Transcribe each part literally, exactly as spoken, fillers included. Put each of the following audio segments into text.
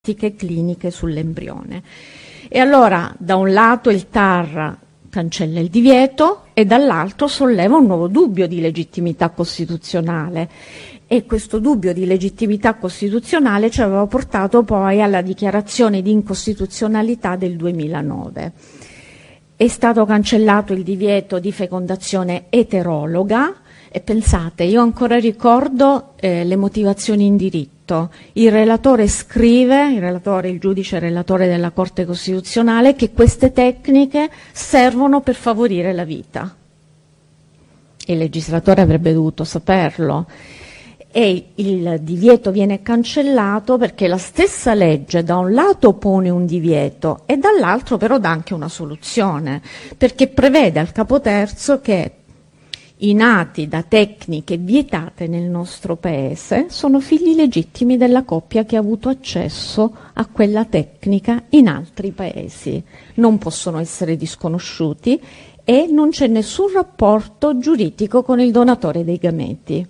diagnostiche cliniche sull'embrione. E allora da un lato il T A R cancella il divieto e dall'altro solleva un nuovo dubbio di legittimità costituzionale, e questo dubbio di legittimità costituzionale ci aveva portato poi alla dichiarazione di incostituzionalità del duemilanove. È stato cancellato il divieto di fecondazione eterologa e pensate, io ancora ricordo eh, le motivazioni in diritto. Il relatore scrive, il relatore, il giudice relatore della Corte Costituzionale, che queste tecniche servono per favorire la vita. Il legislatore avrebbe dovuto saperlo. E il divieto viene cancellato perché la stessa legge da un lato pone un divieto e dall'altro però dà anche una soluzione, perché prevede al capo terzo che i nati da tecniche vietate nel nostro paese sono figli legittimi della coppia che ha avuto accesso a quella tecnica in altri paesi. Non possono essere disconosciuti e non c'è nessun rapporto giuridico con il donatore dei gameti.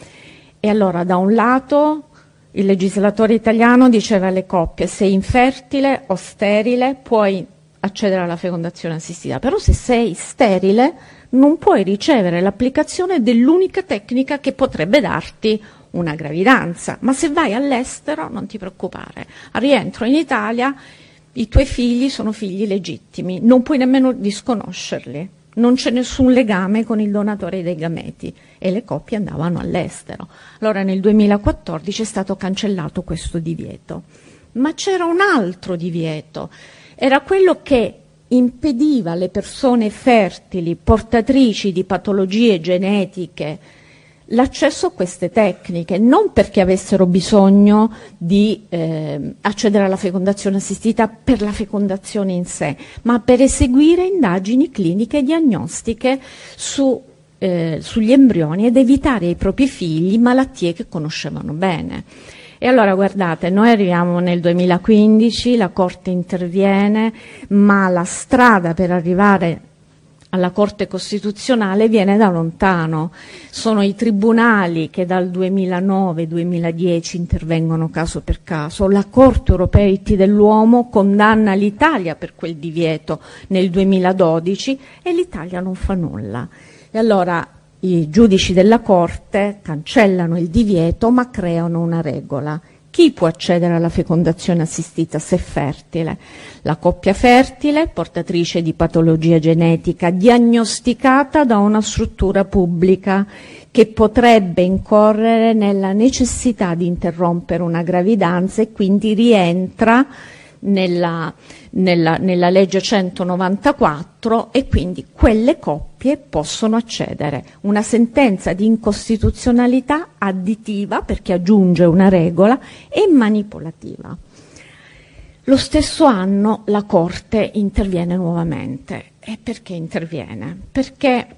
E allora da un lato il legislatore italiano diceva alle coppie: sei infertile o sterile puoi accedere alla fecondazione assistita, però se sei sterile non puoi ricevere l'applicazione dell'unica tecnica che potrebbe darti una gravidanza, ma se vai all'estero non ti preoccupare, al rientro in Italia i tuoi figli sono figli legittimi, non puoi nemmeno disconoscerli, non c'è nessun legame con il donatore dei gameti, e le coppie andavano all'estero. Allora nel duemilaquattordici è stato cancellato questo divieto, ma c'era un altro divieto, era quello che impediva alle persone fertili, portatrici di patologie genetiche, l'accesso a queste tecniche, non perché avessero bisogno di eh, accedere alla fecondazione assistita per la fecondazione in sé, ma per eseguire indagini cliniche diagnostiche su, eh, sugli embrioni ed evitare ai propri figli malattie che conoscevano bene. E allora guardate, noi arriviamo nel duemilaquindici, la Corte interviene, ma la strada per arrivare alla Corte Costituzionale viene da lontano. Sono i tribunali che dal duemilanove duemiladieci intervengono caso per caso. La Corte Europea dei diritti dell'uomo condanna l'Italia per quel divieto nel duemiladodici e l'Italia non fa nulla. E allora i giudici della Corte cancellano il divieto ma creano una regola. Chi può accedere alla fecondazione assistita se fertile? La coppia fertile, portatrice di patologia genetica diagnosticata da una struttura pubblica che potrebbe incorrere nella necessità di interrompere una gravidanza e quindi rientra nella, nella, nella legge centonovantaquattro, e quindi quelle coppie possono accedere. Una sentenza di incostituzionalità additiva, perché aggiunge una regola, e manipolativa. Lo stesso anno la Corte interviene nuovamente. E perché interviene? Perché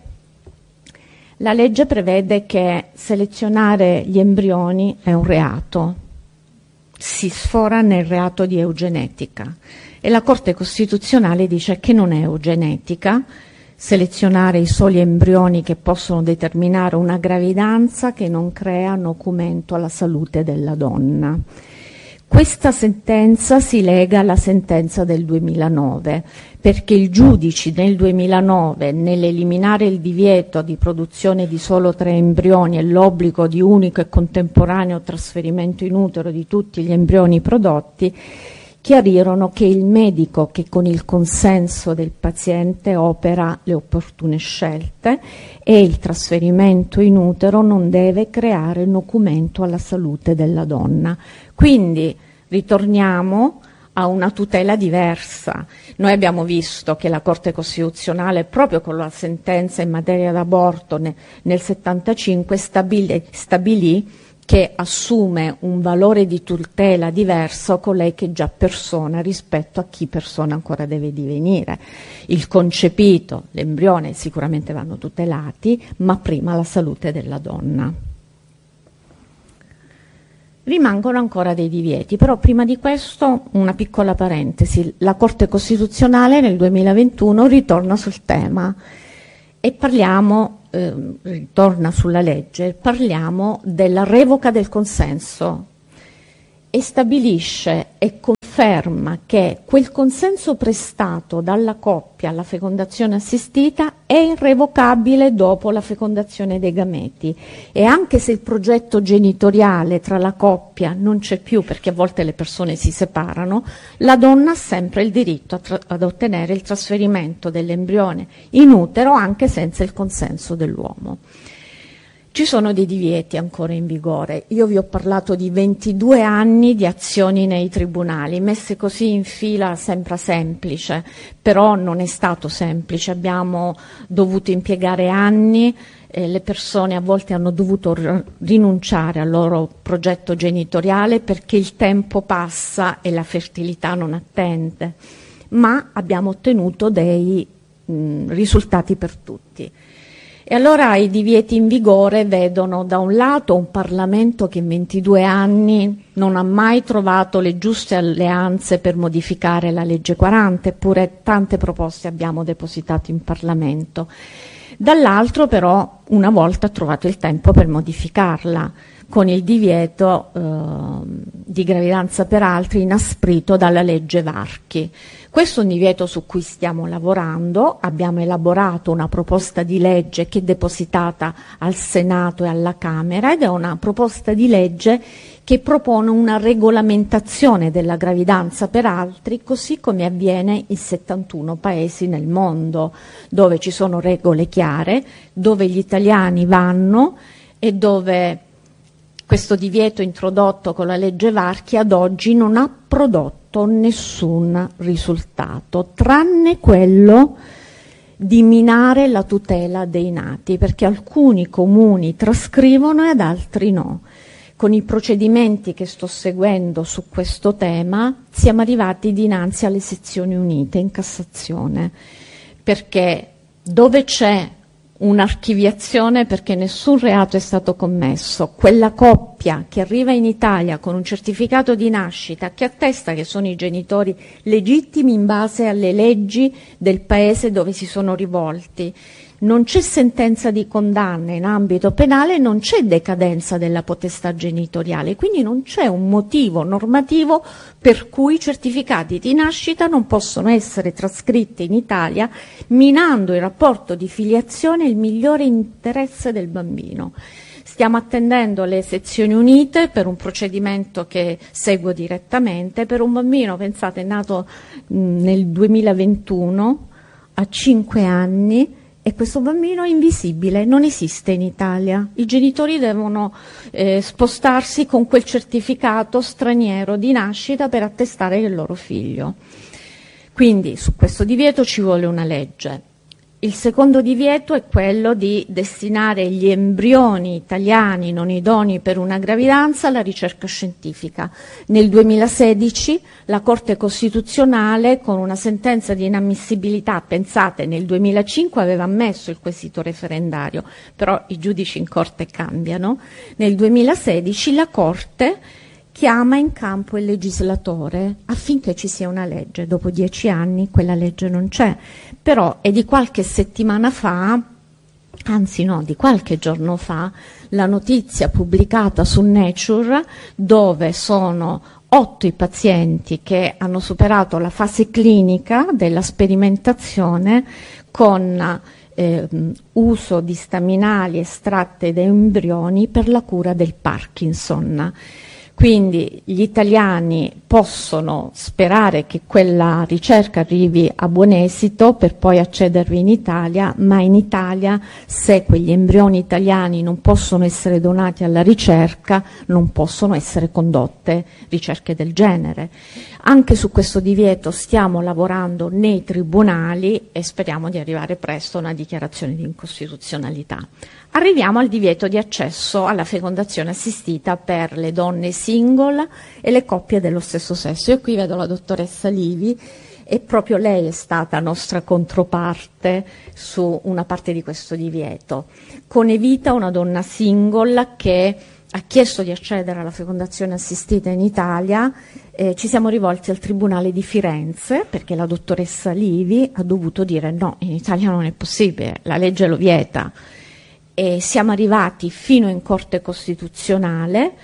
la legge prevede che selezionare gli embrioni è un reato, si sfora nel reato di eugenetica, e la Corte Costituzionale dice che non è eugenetica selezionare i soli embrioni che possono determinare una gravidanza che non crea nocumento alla salute della donna. Questa sentenza si lega alla sentenza del duemilanove, perché i giudici nel duemilanove, nell'eliminare il divieto di produzione di solo tre embrioni e l'obbligo di unico e contemporaneo trasferimento in utero di tutti gli embrioni prodotti, chiarirono che il medico che con il consenso del paziente opera le opportune scelte e il trasferimento in utero non deve creare nocumento alla salute della donna. Quindi ritorniamo a una tutela diversa. Noi abbiamo visto che la Corte Costituzionale, proprio con la sentenza in materia d'aborto ne, nel settantacinque, stabilì, stabilì che assume un valore di tutela diverso colei che è già persona rispetto a chi persona ancora deve divenire. Il concepito, l'embrione sicuramente vanno tutelati, ma prima la salute della donna. Rimangono ancora dei divieti, però prima di questo una piccola parentesi. La Corte Costituzionale nel duemilaventuno ritorna sul tema e parliamo Eh, ritorna sulla legge, parliamo della revoca del consenso. e stabilisce e conferma che quel consenso prestato dalla coppia alla fecondazione assistita è irrevocabile dopo la fecondazione dei gameti, e anche se il progetto genitoriale tra la coppia non c'è più, perché a volte le persone si separano, la donna ha sempre il diritto a tra- ad ottenere il trasferimento dell'embrione in utero anche senza il consenso dell'uomo. Ci sono dei divieti ancora in vigore. Io vi ho parlato di ventidue anni di azioni nei tribunali, messe così in fila sembra semplice, però non è stato semplice. Abbiamo dovuto impiegare anni, eh, le persone a volte hanno dovuto r- rinunciare al loro progetto genitoriale perché il tempo passa e la fertilità non attende, ma abbiamo ottenuto dei mh, risultati per tutti. E allora i divieti in vigore vedono da un lato un Parlamento che in ventidue anni non ha mai trovato le giuste alleanze per modificare la legge quaranta, eppure tante proposte abbiamo depositato in Parlamento. Dall'altro però una volta ha trovato il tempo per modificarla, con il divieto eh, di gravidanza per altri inasprito dalla legge Varchi. Questo è un divieto su cui stiamo lavorando, abbiamo elaborato una proposta di legge che è depositata al Senato e alla Camera, ed è una proposta di legge che propone una regolamentazione della gravidanza per altri, così come avviene in settantuno paesi nel mondo, dove ci sono regole chiare, dove gli italiani vanno e dove questo divieto introdotto con la legge Varchi ad oggi non ha prodotto nessun risultato, tranne quello di minare la tutela dei nati, perché alcuni comuni trascrivono ed altri no. Con i procedimenti che sto seguendo su questo tema siamo arrivati dinanzi alle sezioni unite in Cassazione, perché dove c'è un'archiviazione perché nessun reato è stato commesso, quella coppia che arriva in Italia con un certificato di nascita che attesta che sono i genitori legittimi in base alle leggi del paese dove si sono rivolti, non c'è sentenza di condanna in ambito penale, non c'è decadenza della potestà genitoriale, quindi non c'è un motivo normativo per cui i certificati di nascita non possono essere trascritti in Italia, minando il rapporto di filiazione e il migliore interesse del bambino. Stiamo attendendo le sezioni unite per un procedimento che seguo direttamente per un bambino, pensate, nato mh, nel duemilaventuno, a cinque anni, e questo bambino è invisibile, non esiste in Italia. I genitori devono eh, spostarsi con quel certificato straniero di nascita per attestare il loro figlio. Quindi su questo divieto ci vuole una legge. Il secondo divieto è quello di destinare gli embrioni italiani non idonei per una gravidanza alla ricerca scientifica. Nel duemilasedici la Corte Costituzionale, con una sentenza di inammissibilità, pensate, nel duemilacinque aveva ammesso il quesito referendario, però i giudici in Corte cambiano, nel duemilasedici la Corte chiama in campo il legislatore affinché ci sia una legge. Dopo dieci anni quella legge non c'è, però è di qualche settimana fa, anzi no, di qualche giorno fa, la notizia pubblicata su Nature, dove sono otto i pazienti che hanno superato la fase clinica della sperimentazione con eh, uso di staminali estratte da embrioni per la cura del Parkinson. Quindi gli italiani possono sperare che quella ricerca arrivi a buon esito per poi accedervi in Italia, ma in Italia, se quegli embrioni italiani non possono essere donati alla ricerca, non possono essere condotte ricerche del genere. Anche su questo divieto stiamo lavorando nei tribunali e speriamo di arrivare presto a una dichiarazione di incostituzionalità. Arriviamo al divieto di accesso alla fecondazione assistita per le donne single e le coppie dello stesso sesso. Io qui vedo la dottoressa Livi e proprio lei è stata nostra controparte su una parte di questo divieto. Con Evita, una donna single che ha chiesto di accedere alla fecondazione assistita in Italia, eh, ci siamo rivolti al Tribunale di Firenze perché la dottoressa Livi ha dovuto dire no, in Italia non è possibile, la legge lo vieta. E siamo arrivati fino in Corte Costituzionale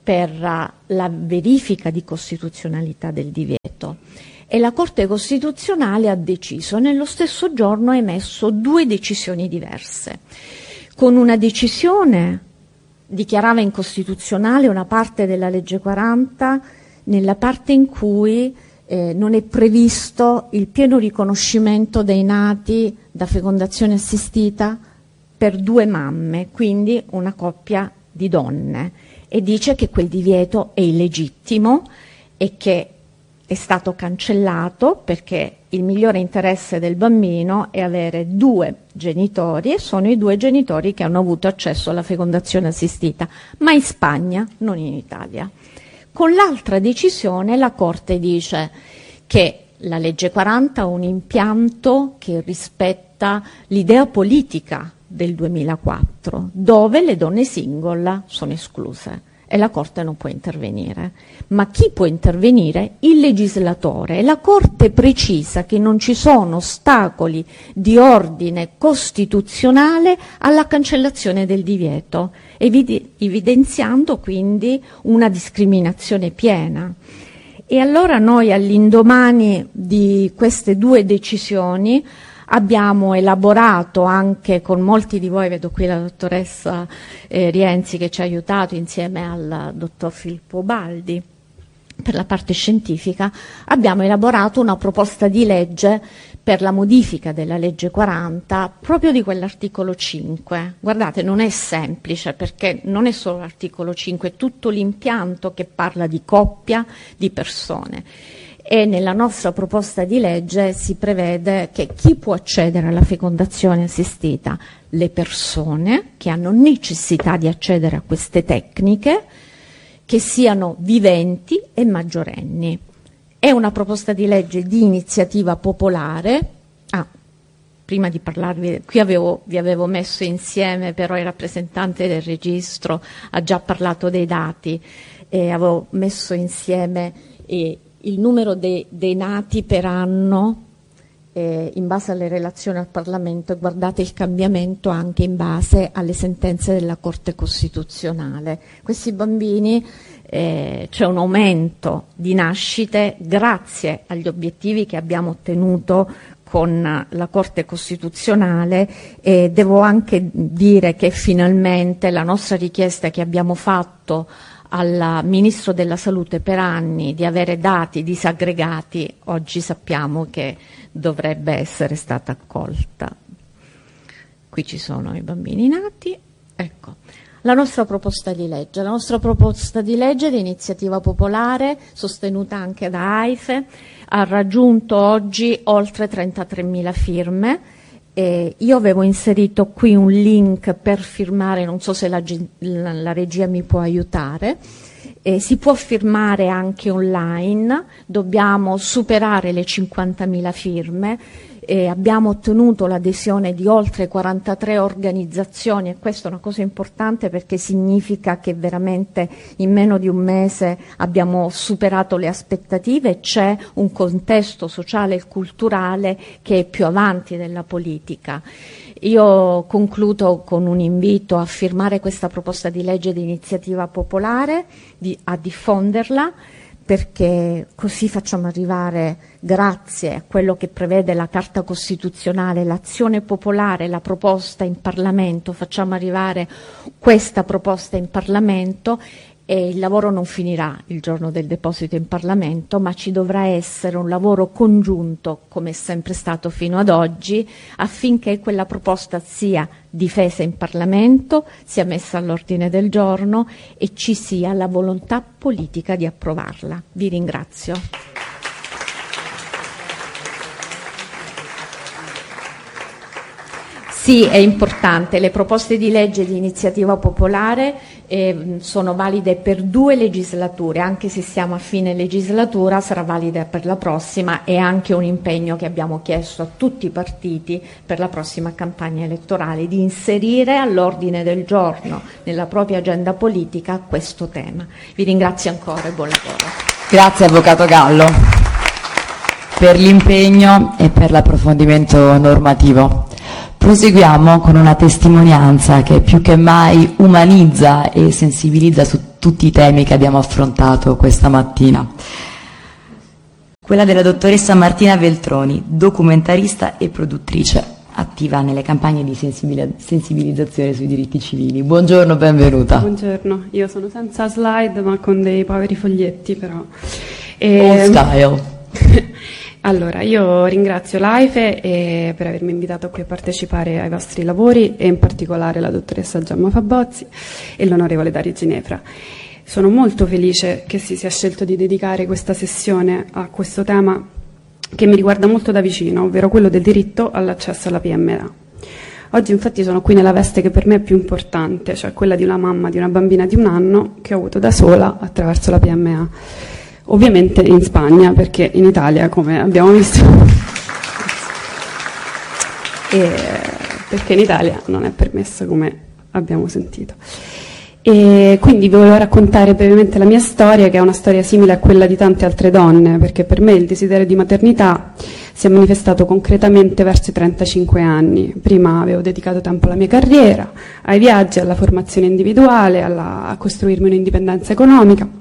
per la verifica di costituzionalità del divieto e la Corte Costituzionale ha deciso, nello stesso giorno ha emesso due decisioni diverse. Con una decisione dichiarava incostituzionale una parte della legge quaranta nella parte in cui eh, non è previsto il pieno riconoscimento dei nati da fecondazione assistita per due mamme, quindi una coppia di donne, e dice che quel divieto è illegittimo e che è stato cancellato perché il migliore interesse del bambino è avere due genitori, e sono i due genitori che hanno avuto accesso alla fecondazione assistita, ma in Spagna, non in Italia. Con l'altra decisione la Corte dice che la legge quaranta ha un impianto che rispetta l'idea politica del duemilaquattro, dove le donne single sono escluse e la Corte non può intervenire. Ma chi può intervenire? Il legislatore. E la Corte precisa che non ci sono ostacoli di ordine costituzionale alla cancellazione del divieto, evide- evidenziando quindi una discriminazione piena. E allora noi, all'indomani di queste due decisioni, abbiamo elaborato anche con molti di voi, vedo qui la dottoressa eh, Rienzi che ci ha aiutato insieme al dottor Filippo Baldi per la parte scientifica, abbiamo elaborato una proposta di legge per la modifica della legge quaranta proprio di quell'articolo cinque. Guardate, non è semplice perché non è solo l'articolo cinque, è tutto l'impianto che parla di coppia, di persone. E nella nostra proposta di legge si prevede che chi può accedere alla fecondazione assistita? Le persone che hanno necessità di accedere a queste tecniche, che siano viventi e maggiorenni. È una proposta di legge di iniziativa popolare. Ah, prima di parlarvi, qui avevo, vi avevo messo insieme, però il rappresentante del registro ha già parlato dei dati, e avevo messo insieme eh, il numero dei, dei nati per anno eh, in base alle relazioni al Parlamento, e guardate il cambiamento anche in base alle sentenze della Corte Costituzionale. Questi bambini, eh, c'è un aumento di nascite grazie agli obiettivi che abbiamo ottenuto con la Corte Costituzionale, e devo anche dire che finalmente la nostra richiesta che abbiamo fatto al Ministro della Salute per anni di avere dati disaggregati, oggi sappiamo che dovrebbe essere stata accolta. Qui ci sono i bambini nati. Ecco, la nostra proposta di legge. La nostra proposta di legge di iniziativa popolare, sostenuta anche da AIFE, ha raggiunto oggi oltre trentatremila firme. Eh, io avevo inserito qui un link per firmare, non so se la, la, la regia mi può aiutare. Eh, si può firmare anche online, dobbiamo superare le cinquantamila firme. Eh, abbiamo ottenuto l'adesione di oltre quarantatré organizzazioni, e questa è una cosa importante perché significa che veramente in meno di un mese abbiamo superato le aspettative e c'è un contesto sociale e culturale che è più avanti della politica. Io concludo con un invito a firmare questa proposta di legge di iniziativa popolare, di, a diffonderla, perché così facciamo arrivare, grazie a quello che prevede la Carta Costituzionale, l'azione popolare, la proposta in Parlamento, facciamo arrivare questa proposta in Parlamento, e il lavoro non finirà il giorno del deposito in Parlamento, ma ci dovrà essere un lavoro congiunto, come è sempre stato fino ad oggi, affinché quella proposta sia difesa in Parlamento, sia messa all'ordine del giorno e ci sia la volontà politica di approvarla. Vi ringrazio. Sì, è importante, le proposte di legge di iniziativa popolare eh, sono valide per due legislature, anche se siamo a fine legislatura sarà valida per la prossima, e anche un impegno che abbiamo chiesto a tutti i partiti per la prossima campagna elettorale di inserire all'ordine del giorno nella propria agenda politica questo tema. Vi ringrazio ancora e buon lavoro. Grazie Avvocato Gallo per l'impegno e per l'approfondimento normativo. Proseguiamo con una testimonianza che più che mai umanizza e sensibilizza su tutti i temi che abbiamo affrontato questa mattina. Quella della dottoressa Martina Veltroni, documentarista e produttrice, attiva nelle campagne di sensibilizzazione sui diritti civili. Buongiorno, benvenuta. Buongiorno, io sono senza slide ma con dei poveri foglietti però. E... Old style. Allora, io ringrazio l'AIFE eh, per avermi invitato qui a partecipare ai vostri lavori e in particolare la dottoressa Gemma Fabozzi e l'onorevole Dario Ginefra. Sono molto felice che si sia scelto di dedicare questa sessione a questo tema che mi riguarda molto da vicino, ovvero quello del diritto all'accesso alla P M A. Oggi infatti sono qui nella veste che per me è più importante, cioè quella di una mamma di una bambina di un anno che ho avuto da sola attraverso la P M A. Ovviamente in Spagna, perché in Italia, come abbiamo visto, e perché in Italia non è permesso, come abbiamo sentito. E quindi vi volevo raccontare brevemente la mia storia, che è una storia simile a quella di tante altre donne, perché per me il desiderio di maternità si è manifestato concretamente verso i trentacinque anni. Prima avevo dedicato tempo alla mia carriera, ai viaggi, alla formazione individuale, alla, a costruirmi un'indipendenza economica.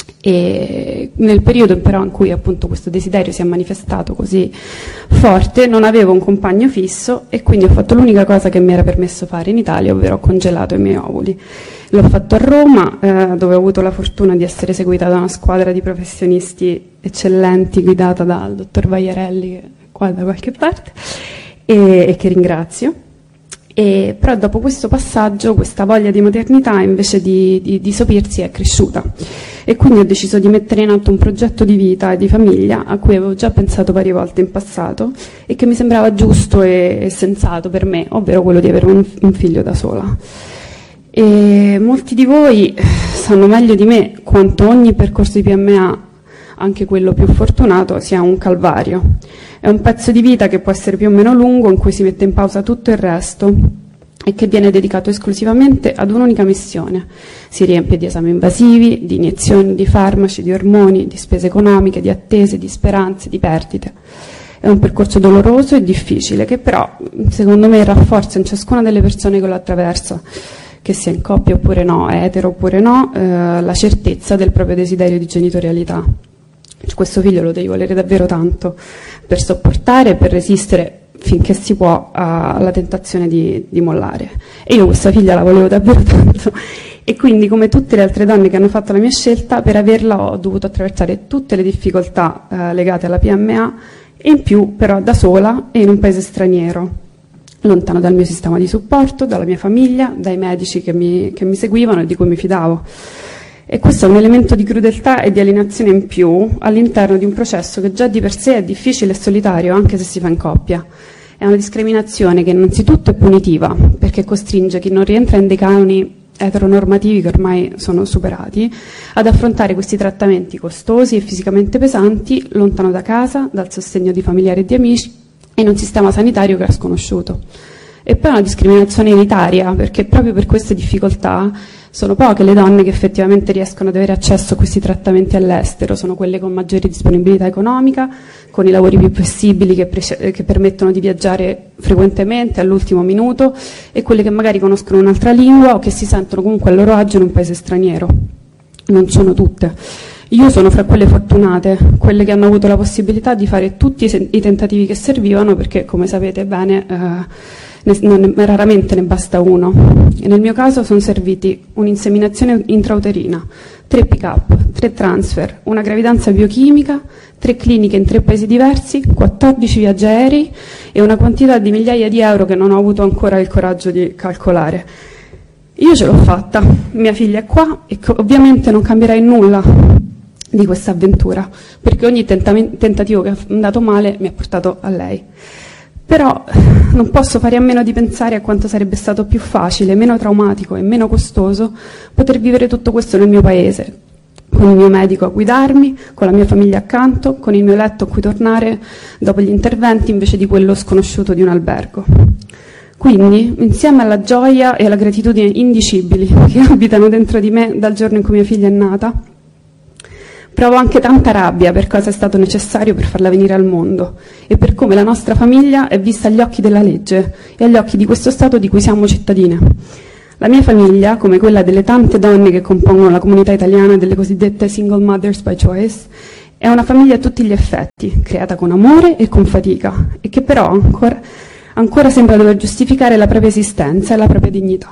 E nel periodo però in cui appunto questo desiderio si è manifestato così forte non avevo un compagno fisso e quindi ho fatto l'unica cosa che mi era permesso fare in Italia, ovvero ho congelato i miei ovuli. L'ho fatto a Roma, eh, dove ho avuto la fortuna di essere seguita da una squadra di professionisti eccellenti guidata dal dottor Vaiarelli, che è qua da qualche parte, e, e che ringrazio. E, però dopo questo passaggio questa voglia di maternità invece di, di, di sopirsi è cresciuta e quindi ho deciso di mettere in atto un progetto di vita e di famiglia a cui avevo già pensato varie volte in passato e che mi sembrava giusto e, e sensato per me, ovvero quello di avere un, un figlio da sola. E molti di voi sanno meglio di me quanto ogni percorso di P M A, anche quello più fortunato, sia un calvario. È un pezzo di vita che può essere più o meno lungo, in cui si mette in pausa tutto il resto e che viene dedicato esclusivamente ad un'unica missione. Si riempie di esami invasivi, di iniezioni, di farmaci, di ormoni, di spese economiche, di attese, di speranze, di perdite. È un percorso doloroso e difficile che però, secondo me, rafforza in ciascuna delle persone che lo attraversa, che sia in coppia oppure no, etero oppure no, eh, la certezza del proprio desiderio di genitorialità. Questo figlio lo devi volere davvero tanto per sopportare, per resistere finché si può alla tentazione di, di mollare. E io questa figlia la volevo davvero tanto e quindi, come tutte le altre donne che hanno fatto la mia scelta, per averla ho dovuto attraversare tutte le difficoltà eh, legate alla P M A e in più però da sola e in un paese straniero, lontano dal mio sistema di supporto, dalla mia famiglia, dai medici che mi, che mi seguivano e di cui mi fidavo. E questo è un elemento di crudeltà e di alienazione in più all'interno di un processo che già di per sé è difficile e solitario, anche se si fa in coppia. È una discriminazione che innanzitutto è punitiva, perché costringe chi non rientra in dei canoni eteronormativi che ormai sono superati, ad affrontare questi trattamenti costosi e fisicamente pesanti, lontano da casa, dal sostegno di familiari e di amici, e in un sistema sanitario che è sconosciuto. E poi è una discriminazione elitaria, perché proprio per queste difficoltà sono poche le donne che effettivamente riescono ad avere accesso a questi trattamenti all'estero, sono quelle con maggiori disponibilità economica, con i lavori più flessibili che, pre- che permettono di viaggiare frequentemente all'ultimo minuto e quelle che magari conoscono un'altra lingua o che si sentono comunque a loro agio in un paese straniero. Non sono tutte. Io sono fra quelle fortunate, quelle che hanno avuto la possibilità di fare tutti i, sen- i tentativi che servivano, perché come sapete bene eh, ne, non, raramente ne basta uno. E nel mio caso sono serviti un'inseminazione intrauterina, tre pick-up, tre transfer, una gravidanza biochimica, tre cliniche in tre paesi diversi, quattordici viaggi aerei e una quantità di migliaia di euro che non ho avuto ancora il coraggio di calcolare. Io ce l'ho fatta, mia figlia è qua e ovviamente non cambierai nulla di questa avventura, perché ogni tentativo che è andato male mi ha portato a lei. Però non posso fare a meno di pensare a quanto sarebbe stato più facile, meno traumatico e meno costoso poter vivere tutto questo nel mio paese, con il mio medico a guidarmi, con la mia famiglia accanto, con il mio letto a cui tornare dopo gli interventi invece di quello sconosciuto di un albergo. Quindi, insieme alla gioia e alla gratitudine indicibili che abitano dentro di me dal giorno in cui mia figlia è nata, provo anche tanta rabbia per cosa è stato necessario per farla venire al mondo e per come la nostra famiglia è vista agli occhi della legge e agli occhi di questo Stato di cui siamo cittadine. La mia famiglia, come quella delle tante donne che compongono la comunità italiana delle cosiddette single mothers by choice, è una famiglia a tutti gli effetti, creata con amore e con fatica, e che però ancora, ancora sembra dover giustificare la propria esistenza e la propria dignità.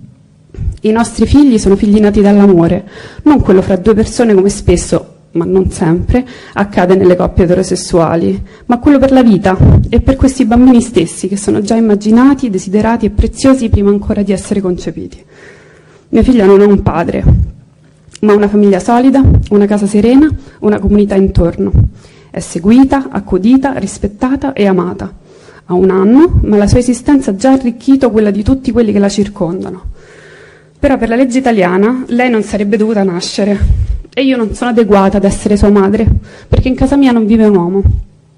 I nostri figli sono figli nati dall'amore, non quello fra due persone come spesso, ma non sempre, accade nelle coppie eterosessuali, ma quello per la vita e per questi bambini stessi che sono già immaginati, desiderati e preziosi prima ancora di essere concepiti. Mia figlia non ha un padre, ma una famiglia solida, una casa serena, una comunità intorno. È seguita, accudita, rispettata e amata. Ha un anno, ma la sua esistenza ha già arricchito quella di tutti quelli che la circondano. Però per la legge italiana lei non sarebbe dovuta nascere e io non sono adeguata ad essere sua madre, perché in casa mia non vive un uomo.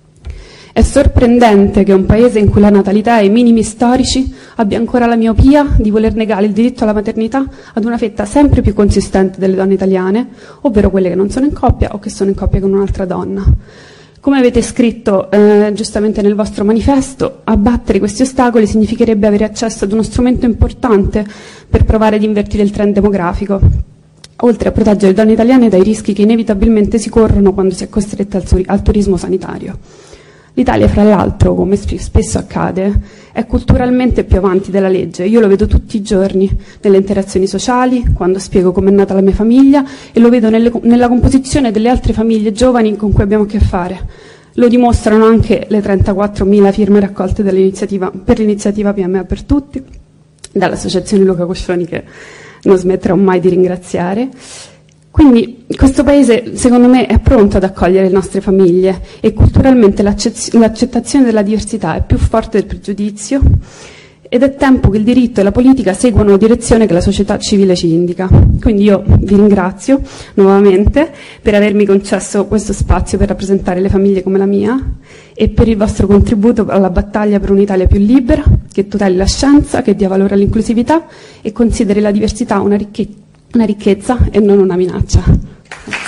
È sorprendente che un paese in cui la natalità è ai minimi storici abbia ancora la miopia di voler negare il diritto alla maternità ad una fetta sempre più consistente delle donne italiane, ovvero quelle che non sono in coppia o che sono in coppia con un'altra donna. Come avete scritto eh, giustamente nel vostro manifesto, abbattere questi ostacoli significherebbe avere accesso ad uno strumento importante per provare ad invertire il trend demografico, oltre a proteggere le donne italiane dai rischi che inevitabilmente si corrono quando si è costrette al, al turismo sanitario. L'Italia, fra l'altro, come spesso accade, è culturalmente più avanti della legge. Io lo vedo tutti i giorni nelle interazioni sociali, quando spiego com'è nata la mia famiglia, e lo vedo nelle, nella composizione delle altre famiglie giovani con cui abbiamo a che fare. Lo dimostrano anche le trentaquattromila firme raccolte dall'iniziativa, per l'iniziativa P M A per tutti, dall'associazione Luca Coscioni, che non smetterò mai di ringraziare. Quindi questo paese, secondo me, è pronto ad accogliere le nostre famiglie e culturalmente l'accettazione della diversità è più forte del pregiudizio ed è tempo che il diritto e la politica seguano la direzione che la società civile ci indica. Quindi io vi ringrazio nuovamente per avermi concesso questo spazio per rappresentare le famiglie come la mia e per il vostro contributo alla battaglia per un'Italia più libera, che tuteli la scienza, che dia valore all'inclusività e consideri la diversità una ricchezza Una ricchezza e non una minaccia.